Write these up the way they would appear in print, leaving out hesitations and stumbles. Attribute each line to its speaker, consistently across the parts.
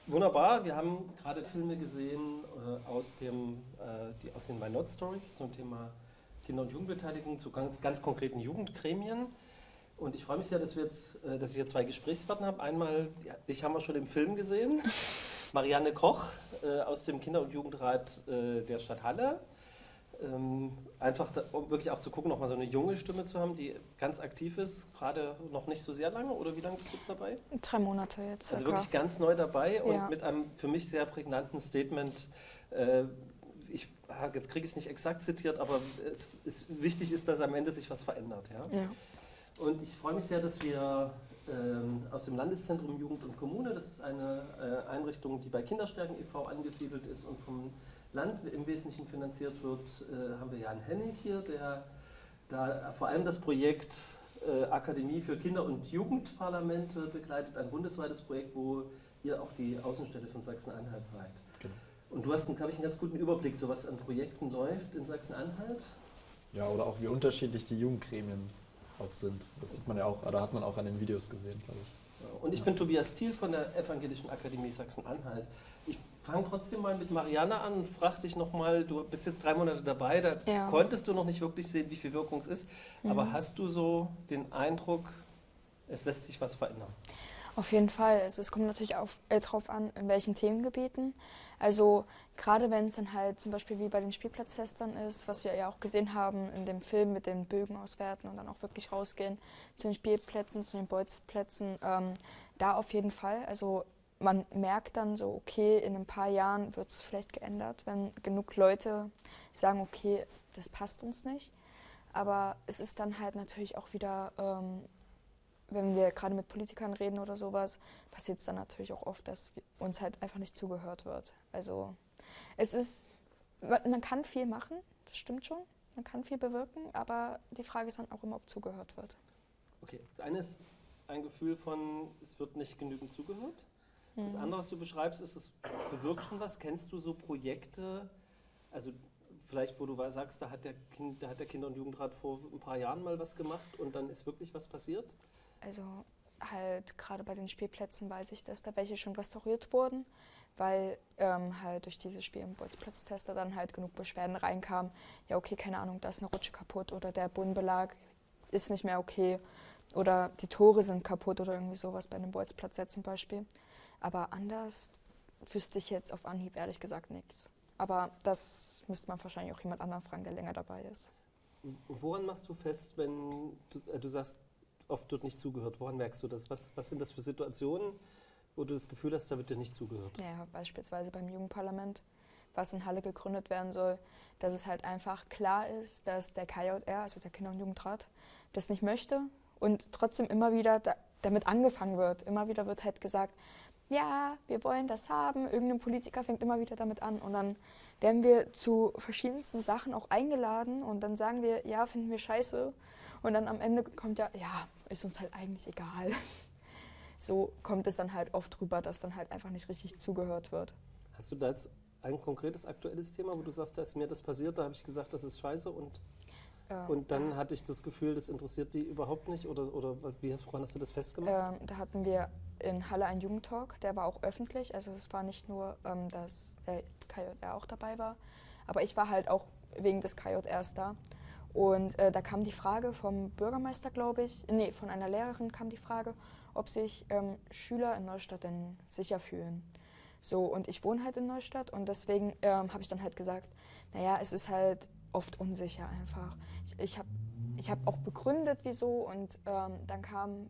Speaker 1: Wunderbar, wir haben gerade Filme gesehen aus den My Not Stories zum Thema Kinder- und Jugendbeteiligung zu ganz konkreten Jugendgremien. Und ich freue mich sehr, dass ich hier zwei Gesprächspartner habe. Einmal, ja, dich haben wir schon im Film gesehen, Marianne Koch aus dem Kinder- und Jugendrat der Stadt Halle. Einfach, um wirklich auch zu gucken, nochmal so eine junge Stimme zu haben, die ganz aktiv ist, gerade noch nicht so sehr lange, oder wie lange bist du jetzt dabei?
Speaker 2: 3 Monate jetzt
Speaker 1: Also
Speaker 2: circa.
Speaker 1: wirklich ganz neu dabei und
Speaker 2: Ja.
Speaker 1: mit einem für mich sehr prägnanten Statement. Äh, jetzt kriege ich es nicht exakt zitiert, aber wichtig ist, dass am Ende sich was verändert. Ja?
Speaker 2: Ja.
Speaker 1: Und ich freue mich sehr, dass wir aus dem Landeszentrum Jugend und Kommune, das ist eine Einrichtung, die bei Kinderstärken e.V. angesiedelt ist und vom Land im Wesentlichen finanziert wird, haben wir Jan Hennig hier, der da vor allem das Projekt Akademie für Kinder- und Jugendparlamente begleitet, ein bundesweites Projekt, wo ihr auch die Außenstelle von Sachsen-Anhalt seid.
Speaker 3: Genau.
Speaker 1: Und du hast, glaube ich, einen ganz guten Überblick, so was an Projekten läuft in Sachsen-Anhalt.
Speaker 3: Ja, oder auch wie unterschiedlich die Jugendgremien auch sind. Das sieht man ja auch, oder hat man auch an den Videos gesehen, glaube ich.
Speaker 1: Und ich bin Tobias Thiel von der Evangelischen Akademie Sachsen-Anhalt. Ich fange trotzdem mal mit Marianne an und frage dich nochmal, du bist jetzt 3 Monate dabei, da konntest du noch nicht wirklich sehen, wie viel Wirkung es ist, aber hast du so den Eindruck, es lässt sich was verändern?
Speaker 2: Auf jeden Fall. Es kommt natürlich drauf an, in welchen Themengebieten. Also gerade wenn es dann halt zum Beispiel wie bei den Spielplatztestern ist, was wir ja auch gesehen haben in dem Film mit den Bögen auswerten und dann auch wirklich rausgehen zu den Spielplätzen, zu den Bolzplätzen, da auf jeden Fall. Also man merkt dann so, okay, in ein paar Jahren wird es vielleicht geändert, wenn genug Leute sagen, okay, das passt uns nicht. Aber es ist dann halt natürlich auch wieder wenn wir gerade mit Politikern reden oder sowas, passiert es dann natürlich auch oft, dass uns halt einfach nicht zugehört wird. Also man kann viel machen, das stimmt schon, man kann viel bewirken, aber die Frage ist dann auch immer, ob zugehört wird.
Speaker 1: Okay, das eine ist ein Gefühl von, es wird nicht genügend zugehört. Das andere, was du beschreibst, ist, es bewirkt schon was. Kennst du so Projekte, also vielleicht, wo du sagst, da hat der Kinder- und Jugendrat vor ein paar Jahren mal was gemacht und dann ist wirklich was passiert?
Speaker 2: Also halt gerade bei den Spielplätzen weiß ich, dass da welche schon restauriert wurden, weil halt durch diese Spiel- und Bolzplatztester dann halt genug Beschwerden reinkamen. Ja, okay, keine Ahnung, da ist eine Rutsche kaputt oder der Bodenbelag ist nicht mehr okay oder die Tore sind kaputt oder irgendwie sowas bei einem Bolzplatz zum Beispiel. Aber anders wüsste ich jetzt auf Anhieb ehrlich gesagt nichts. Aber das müsste man wahrscheinlich auch jemand anderen fragen, der länger dabei ist.
Speaker 1: Woran machst du fest, wenn du sagst, oft wird nicht zugehört? Woran merkst du das? Was sind das für Situationen, wo du das Gefühl hast, da wird dir nicht zugehört?
Speaker 2: Ja, beispielsweise beim Jugendparlament, was in Halle gegründet werden soll, dass es halt einfach klar ist, dass der KJR, also der Kinder- und Jugendrat, das nicht möchte und trotzdem immer wieder damit angefangen wird. Immer wieder wird halt gesagt, ja, wir wollen das haben. Irgendein Politiker fängt immer wieder damit an und dann werden wir zu verschiedensten Sachen auch eingeladen und dann sagen wir, ja, finden wir scheiße. Und dann am Ende kommt ja, ist uns halt eigentlich egal. So kommt es dann halt oft rüber, dass dann halt einfach nicht richtig zugehört wird.
Speaker 1: Hast du da jetzt ein konkretes aktuelles Thema, wo du sagst, da ist mir das passiert, da habe ich gesagt, das ist scheiße und dann hatte ich das Gefühl, das interessiert die überhaupt nicht oder woran hast du das festgemacht?
Speaker 2: Da hatten wir in Halle einen Jugendtalk, der war auch öffentlich, also es war nicht nur, dass der KJR auch dabei war, aber ich war halt auch wegen des KJRs da. Und da kam die Frage vom Bürgermeister, glaube ich, von einer Lehrerin kam die Frage, ob sich Schüler in Neustadt denn sicher fühlen. So, und ich wohne halt in Neustadt und deswegen habe ich dann halt gesagt, naja, es ist halt oft unsicher einfach. Ich hab auch begründet, wieso und dann kam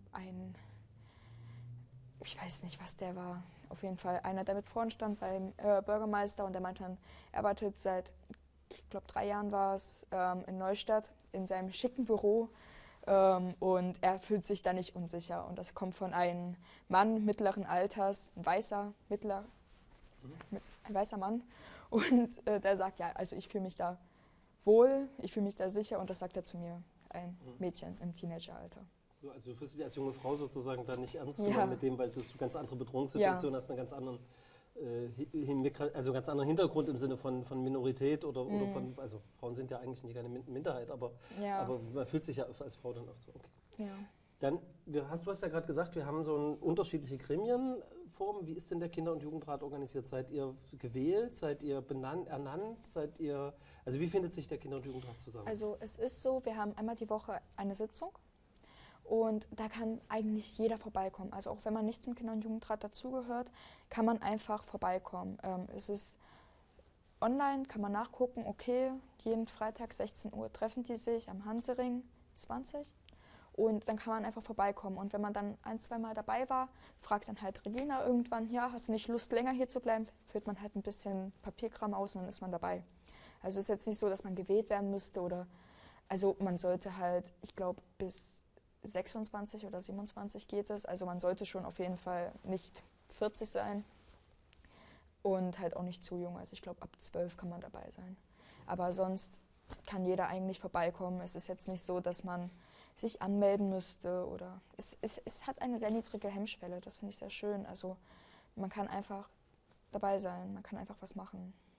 Speaker 2: ich weiß nicht, was der war, auf jeden Fall einer, der mit vorn stand beim Bürgermeister und der meinte dann, er arbeitet seit, ich glaube 3 Jahren war es, in Neustadt in seinem schicken Büro und er fühlt sich da nicht unsicher und das kommt von einem Mann mittleren Alters, ein weißer Mann und der sagt, ja, also ich fühle mich da wohl, ich fühle mich da sicher und das sagt er zu mir, ein Mädchen im Teenageralter.
Speaker 1: So, also du fühlst dich als junge Frau sozusagen da nicht ernst genommen mit dem, weil du ganz andere Bedrohungssituationen hast, einen ganz anderen, ganz anderen Hintergrund im Sinne von Minorität oder von, Frauen sind ja eigentlich nicht keine Minderheit, aber man fühlt sich ja als Frau dann oft so, okay.
Speaker 2: Ja.
Speaker 1: Dann, du hast ja gerade gesagt, wir haben so unterschiedliche Gremienformen. Wie ist denn der Kinder- und Jugendrat organisiert? Seid ihr gewählt? Seid ihr ernannt? Also wie findet sich der Kinder- und Jugendrat zusammen?
Speaker 2: Also es ist so, wir haben einmal die Woche eine Sitzung und da kann eigentlich jeder vorbeikommen. Also auch wenn man nicht zum Kinder- und Jugendrat dazugehört, kann man einfach vorbeikommen. Es ist online, kann man nachgucken, okay, jeden Freitag 16 Uhr treffen die sich am Hansering 20. Und dann kann man einfach vorbeikommen. Und wenn man dann ein, zweimal dabei war, fragt dann halt Regina irgendwann, ja, hast du nicht Lust, länger hier zu bleiben? Füllt man halt ein bisschen Papierkram aus und dann ist man dabei. Also es ist jetzt nicht so, dass man gewählt werden müsste oder, also man sollte halt, ich glaube, bis 26 oder 27 geht es. Also man sollte schon auf jeden Fall nicht 40 sein und halt auch nicht zu jung. Also ich glaube, ab 12 kann man dabei sein. Aber sonst kann jeder eigentlich vorbeikommen. Es ist jetzt nicht so, dass man sich anmelden müsste oder es hat eine sehr niedrige Hemmschwelle, das finde ich sehr schön. Also man kann einfach dabei sein, man kann einfach was machen.